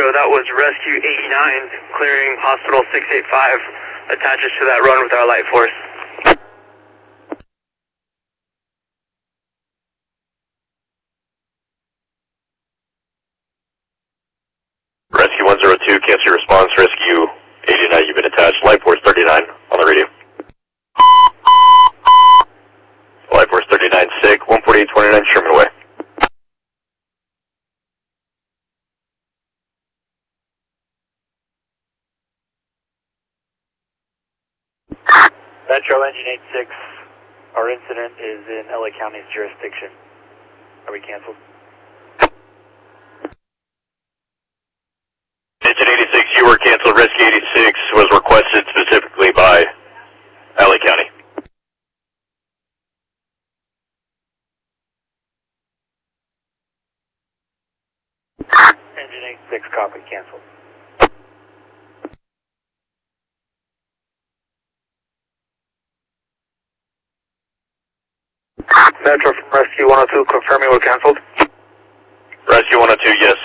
Metro, that was Rescue 89, clearing Hospital 685, attaches to that run with our light force. Rescue 102, cancel your response. Rescue 89, you've been attached. Light force 39 on the radio. Light force 39, SIG, 14829 Sherman Way. Metro Engine 86, our incident is in LA County's jurisdiction. Are we canceled? Engine 86, you were canceled. Rescue 86 was requested specifically by LA County. Engine 86, copy, canceled. Metro from Rescue 102, confirming we're canceled. Rescue 102, yes,